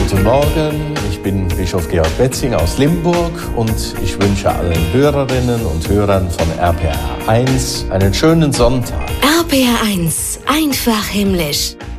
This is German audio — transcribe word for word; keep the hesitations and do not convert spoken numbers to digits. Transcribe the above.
Guten Morgen, ich bin Bischof Georg Betzing aus Limburg und ich wünsche allen Hörerinnen und Hörern von R P R eins einen schönen Sonntag. R P R eins, einfach himmlisch.